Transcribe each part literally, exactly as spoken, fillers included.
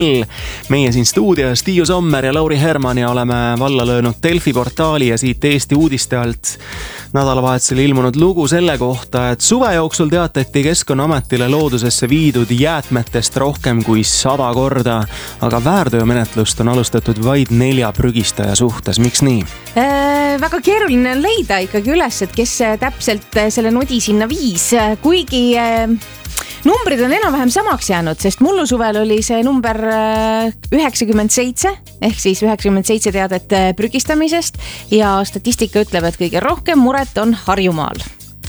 Meie siin stuudios Tiiu Sommer ja Lauri Herman ja oleme valla löönud Delfi portaali ja siit Eesti uudiste alt nädalavahetusel ilmunud lugu selle kohta, et suve jooksul teatati Keskkonnaametile loodusesse viidud jäätmetest rohkem kui sada korda, aga väärteomenetlust on alustatud vaid nelja prügistaja suhtes. Miks nii? Äh, väga keeruline on leida ikkagi üles, et kes täpselt selle nodi sinna viis, kuigi äh, numbrid on enam-vähem samaks jäänud, sest mullu suvel oli see number üheksakümmend seitse ehk siis üheksakümmend seitse teadet prügistamisest ja statistika ütleb, et kõige rohkem muret on Harjumaal.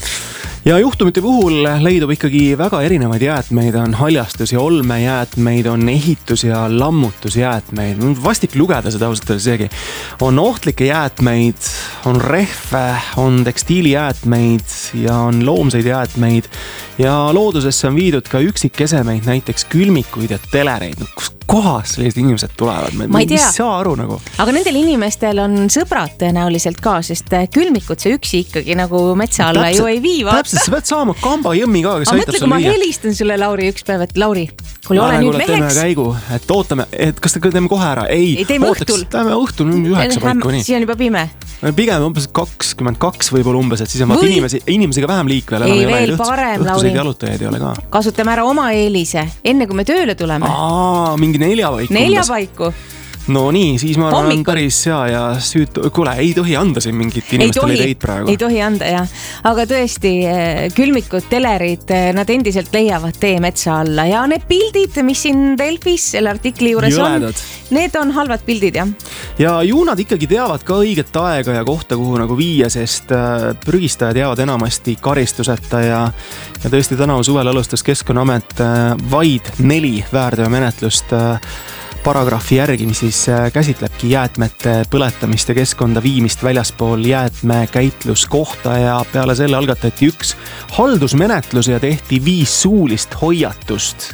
Ja juhtumite puhul leidub ikkagi väga erinevaid jäätmeid, on haljastus- ja olmejäätmeid, on ehitus- ja lammutusjäätmeid. Vastik lugeda seda ausalt öeldes seegi. On ohtlikke jäätmeid, on rehve, on tekstiilijäätmeid ja on loomseid jäätmeid ja loodusesse on viidud ka üksikkesemeid, näiteks külmikuid ja telereid. Kus kohas sellised inimesed tulevad? Ma ei tea. Mis saa aru nagu? Aga nendel inimestel on sõbrad tõenäoliselt ka, sest külmikud see üksi ikkagi nagu metsa alla täpselt, ju ei vii. Täpselt, sa pead saama kamba jõmmi ka, kes aga aitab mõtle, sul ma viia. helistan sulle, Lauri, üks päev, et Lauri, kui ole nüüd meheks. Teeme käigu, et ootame, et kas te teeme kohe ära? Ei, ei teeme ootaks, õhtul. Teeme õhtul üheksa paiku nii. Siis on juba pime. Pigem umbes kakskümmend kaks võib-olla umbes, et siis on vaat Või... inimesi, inimesega vähem liikvel. Ei, veel parem, Lauri. Õhtuseid jalutajaid ei ole ka. Kasutame ära oma eelise, enne kui me tööle tuleme. Aa, mingi nelja paiku. Nelja paiku. No nii, siis ma arvan, on Hommikul. päris hea ja süüt... Kuule, ei tohi anda siin mingit inimestele ideid praegu. Ei tohi anda, jah. Aga tõesti, külmikud, telerid, nad endiselt leiavad tee metsa alla. Ja need pildid, mis siin Delfis selle artikli juures Jõledad. on, need on halvad pildid, jah. Ja ju nad ikkagi teavad ka õiget aega ja kohta, kuhu nagu viia, sest prügistajad jäävad enamasti karistuseta ja, ja tõesti tänavu suvel alustas Keskkonnaamet vaid neli väärteomenetlust paragrahvi järgi, mis siis käsitlebki jäätmete põletamist ja keskkonda viimist väljaspool jäätmekäitluskohta ja peale selle algatati üks haldusmenetlus ja tehti viis suulist hoiatust.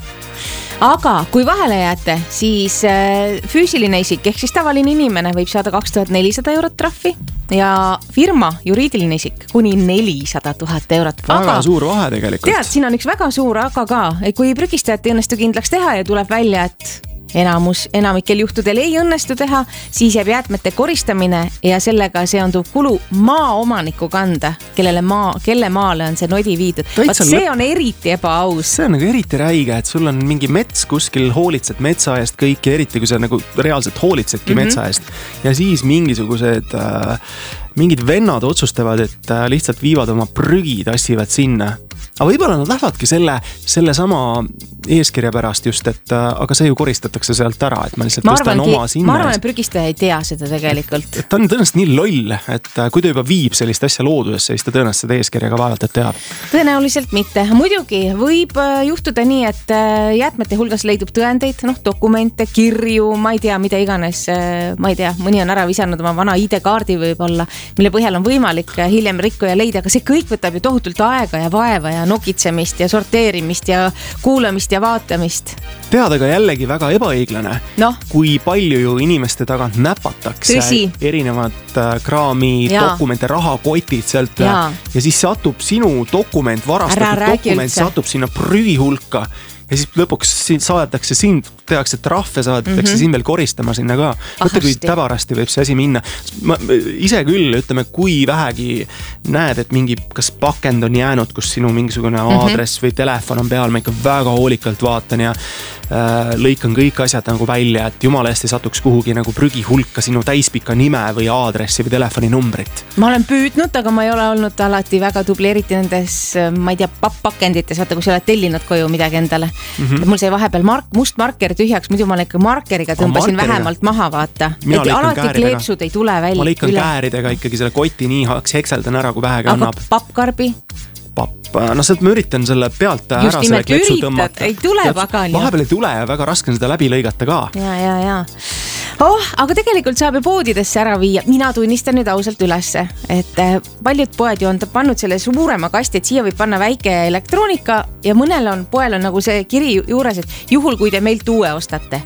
Aga kui vahele jääte, siis füüsiline isik ehk siis tavaline inimene võib saada kaks tuhat nelisada eurot trahvi ja firma, juriidiline isik kuni nelisada tuhat eurot. Väga aga, suur vahe tegelikult. Tead, siin on üks väga suur aga ka, kui prügistajat ei õnnestu kindlaks teha ja tuleb välja, et enamus, enamikel juhtudel ei õnnestu teha, siis jääb jäätmete koristamine ja sellega seonduv kulu maaomaniku kanda, kellele maa, kelle maale on see nodi viidud. Vaat see on eriti ebaaus. See on nagu eriti räige, et sul on mingi mets kuskil, hoolitsed metsa eest kõik ja eriti kui sa nagu reaalselt hoolitsedki mm-hmm. metsa eest. Ja siis mingisugused äh, mingid vennad otsustavad, et äh, lihtsalt viivad oma prügi, tassivad sinna. Aga võibolla nad lähevadki selle, selle sama eeskirja pärast just, et aga see ju koristatakse sealt ära, et ma lihtsalt ma tõstan arvangi, oma sinna. Ma arvan, et prügistaja ei tea seda tegelikult. Et, et ta on tõenäoliselt nii loll, et kui ta juba viib sellist asja loodusesse, siis ta tõenäoliselt seda eeskirjaga vaevalt, et teab. Tõenäoliselt mitte. Muidugi võib juhtuda nii, et jäätmete hulgas leidub tõendeid, noh, dokumente, kirju, ma ei tea, mida iganes, ma ei tea, mõni on ära visanud oma vana I D-kaardi võib-olla, mille põhjal on võimalik hiljem rikkuja leida, aga see kõik võtab ju tohutult aega ja vaeva ja nokitsemist ja sorteerimist ja kuulamist ja vaatamist. Teada ka jällegi väga ebaõiglane, no. kui palju ju inimeste tagant näpatakse Tõsi. erinevad kraami, ja. dokumente, rahakotid sealt ja. ja siis satub sinu dokument, varastatud dokument üldse. Satub sinna prügi hulka ja siis lõpuks saadetakse sind, tehakse trahve, saadetakse mm-hmm. sind veel koristama sinna ka. Mõtle, kui täbarasti võib see asi minna. Ma ise küll, ütleme, kui vähegi näed, et mingi kas pakend on jäänud, kus sinu mingisugune mm-hmm. aadress või telefon on peal, ma ikka väga hoolikalt vaatan ja äh, lõikan kõik asjad nagu välja, et jumala eest ei satuks kuhugi nagu prügi hulka sinu täispika nime või aadressi või telefoninumbrit. Ma olen püüdnud, aga ma ei ole olnud alati väga tubli, eriti nendes, ma ei tea, pappakendites, vaata, kui sa oled tellinud koju midagi endale. Mm-hmm. Mul sai vahepeal mark, must marker tühjaks, muidu ma ikka markeriga tõmbasin oh, vähemalt maha, vaata. Mina et alati kääridega. Kleepsud ei tule välja. Ma lõikan üle. Kääridega ikkagi selle koti nii hekseldan ära, kui vähegi aga annab. Aga pappkarbi? Papp, no sealt ma üritan selle pealt ära just selle klepsu üritad, tõmmata. Ei tule pagan. Vahepeal ei tule ja väga raske on seda läbi lõigata ka. Ja, ja, ja. Oh, aga tegelikult saab ju poodidesse ära viia. Mina tunnistan nüüd ausalt ülesse, et paljud poed ju on pannud selle suurema kasti, et siia võib panna väike elektroonika ja mõnel on, poel on nagu see kiri juures, et juhul kui te meilt uue ostate,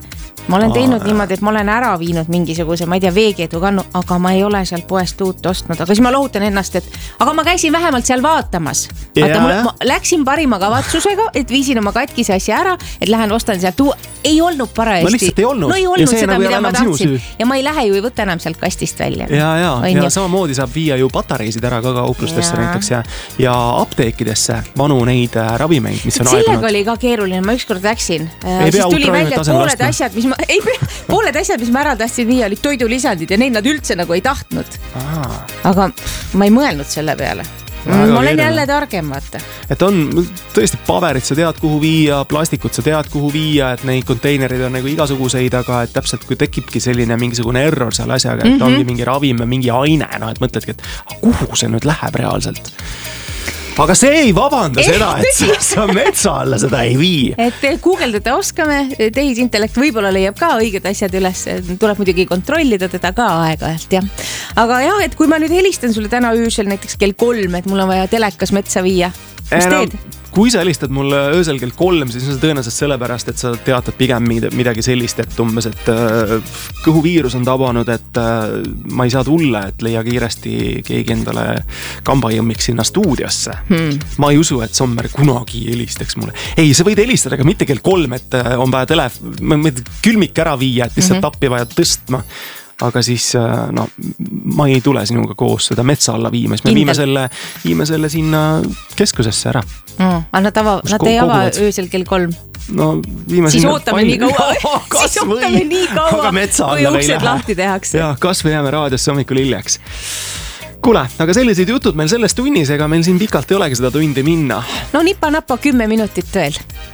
ma olen teinud niimoodi, et ma olen ära viinud mingisuguse, ma ei tea, veekeedukannu, aga ma ei ole sealt poest uut ostnud, aga siis ma lohutan ennast, et aga ma käisin vähemalt seal vaatamas. Vaata, ma, ma läksin parima kavatsusega, et viisin oma katkise asja ära, et lähen ostan sealt tuu, ei olnud parajasti. No lihtsalt ei olnud. No ei olnud ja seda, nagu mida ma tahtsin. Ja ma ei lähe ju ei võtta enam sealt kastist välja. Ja, ja, ja samamoodi saab viia ju patareisid ära ka kauplustesse näiteks ja, ja apteekidesse vanu neid ravimeid, mis on aegunud. Sellega oli ka keeruline, ma ükskord läksin. Siis tuli välja, et pooled asjad, mis ma, ei, pooled asjad, mis ma ära tahtsin viia, olid toidulisandid ja neid nad üldse nagu ei tahtnud. Aa. Aga ma ei mõelnud selle peale. Väga ma olen jälle targem, vaata. Et on tõesti paberit, sa tead kuhu viia, plastikut sa tead kuhu viia, et neid konteinerid on nagu igasuguseid, aga et täpselt kui tekibki selline mingisugune error seal asjaga, et mm -hmm. ongi mingi ravim, mingi aine, no et mõtledki, et kuhu see nüüd läheb reaalselt. Aga see ei vabanda seda, et sa, sa metsa alla seda ei vii. Et guugeldada oskame, tehisintellekt võib-olla leiab ka õiged asjad üles, tuleb muidugi kontrollida teda ka aeg-ajalt, jah. Aga jah, et kui ma nüüd helistan sulle täna öösel näiteks kell kolm, et mul on vaja telekas metsa viia, mis no, teed? Kui sa helistad mulle öösel kell kolm, siis on see tõenäoliselt sellepärast, et sa teatad pigem midagi sellist, et umbes, et kõhuviirus on tabanud, et ma ei saa tulla, et leia kiiresti keegi endale kambajõmmik sinna stuudiosse. Hmm. Ma ei usu, et Sommer kunagi helistaks mulle. Ei, sa võid helistada, aga mitte kell kolm, et on vaja telef- külmik ära viia, et lihtsalt tappi vaja tõstma. Aga siis no, ma ei tule sinuga koos seda metsa alla viima, siis me viime selle, viime selle sinna keskusesse ära. Mm, aga nad, ava, nad ei ava öösel kell kolm. No, siis ootame nii kaua, siis ootame nii kaua, kui uksed lahti tehakse. Ja, kas või jääme raadiosse hommikul hiljaks. Kuule, aga sellised jutud meil selles tunnis, ega meil siin pikalt ei olegi seda tundi minna. No nipa-napa kümme minutit veel.